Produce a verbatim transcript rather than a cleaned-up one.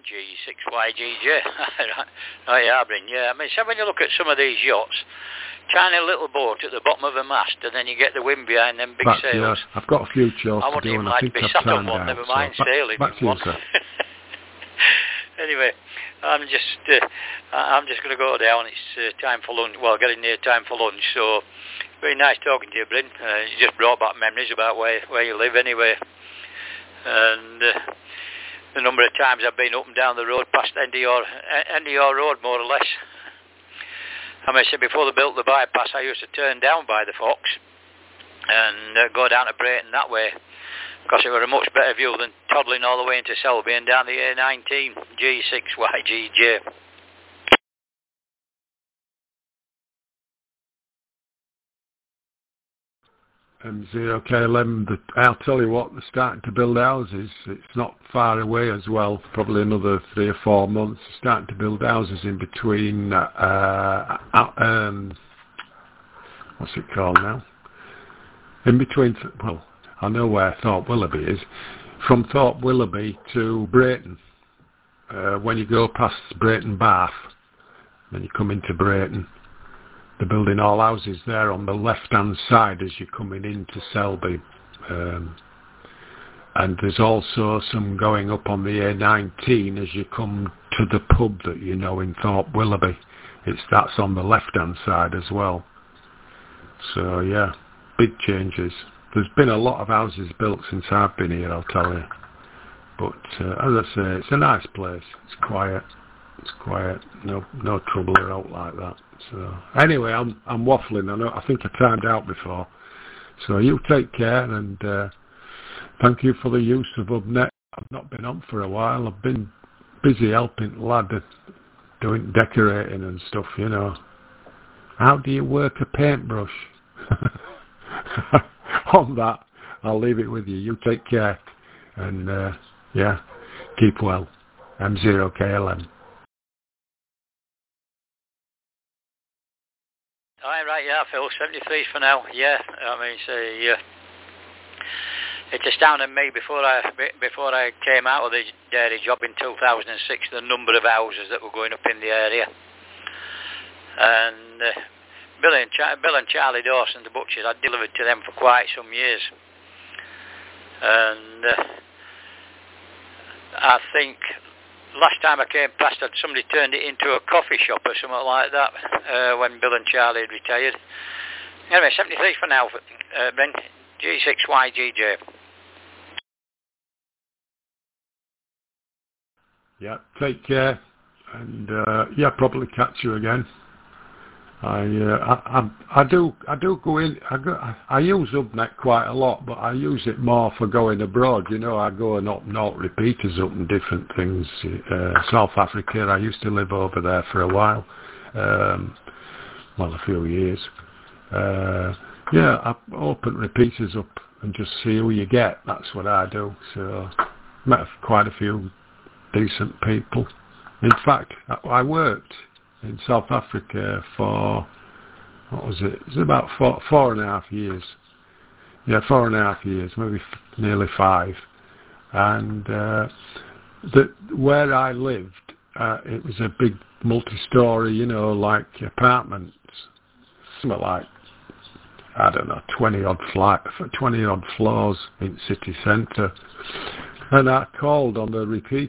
G six Y G J. Oh yeah, Brin, yeah. I mean, so when you look at some of these yachts, tiny little boat at the bottom of a mast, and then you get the wind behind them big back sails. To, I've got a few chores I to do, wouldn't even and I like think to be I've sat on timed one, out. never So mind back, sailing back in to you, one. sir. Anyway, I'm just uh, I'm just going to go down. It's uh, time for lunch. Well, getting near time for lunch. So very nice talking to you, Bryn. Uh, you just brought back memories about where where you live, anyway. And uh, the number of times I've been up and down the road past end of your end of your road, more or less. I mean, say before they built the bypass, I used to turn down by the Fox and uh, go down to Brayton that way, because it was a much better view than toddling all the way into Selby and down the A nineteen G six Y G J. M zero K eleven, the, I'll tell you what, they're starting to build houses. It's not far away as well, probably another three or four months. They're starting to build houses in between, uh, uh, um, what's it called now? In between, well, I know where Thorpe Willoughby is. From Thorpe Willoughby to Brayton, uh, when you go past Brayton Bath, then you come into Brayton. They're building all houses there on the left-hand side as you're coming into Selby. Um, and there's also some going up on the A nineteen as you come to the pub that you know in Thorpe Willoughby. It's that's on the left-hand side as well. So, yeah, big changes. There's been a lot of houses built since I've been here, I'll tell you. But, uh, as I say, it's a nice place. It's quiet. It's quiet. No no trouble out like that. So anyway, I'm I'm waffling. I know. I think I timed out before. So you take care, and uh, thank you for the use of Hubnet. I've not been on for a while. I've been busy helping the lad doing decorating and stuff. You know. How do you work a paintbrush? On that, I'll leave it with you. You take care, and uh, yeah, keep well. M zero K L M. All right, yeah, Phil, seventy-three for now. Yeah, I mean, so, yeah. It astounded me before I before I came out of the dairy job in two thousand six, the number of houses that were going up in the area. And uh, Bill, and Char- Bill and Charlie Dawson, the butchers, I delivered to them for quite some years. And uh, I think last time I came past, had somebody turned it into a coffee shop or something like that uh, when Bill and Charlie had retired. Anyway, seventy-three for now, uh, Ben. G six Y G J. Yeah, take care, and uh, yeah, probably catch you again. I, uh, I, I, I do, I do go in. I, go, I use Hubnet quite a lot, but I use it more for going abroad. You know, I go and up note repeaters up and different things. Uh, South Africa, I used to live over there for a while. Um, well, a few years. Uh, yeah, I open repeaters up and just see who you get. That's what I do. So, met quite a few decent people. In fact, I, I worked in South Africa for, what was it? It was about four, four and a half years. Yeah, four and a half years, maybe f- nearly five. And uh, the, where I lived, uh, it was a big multi-story, you know, like apartments, something like, I don't know, twenty odd flight, twenty odd floors in city centre. And I called on the repeater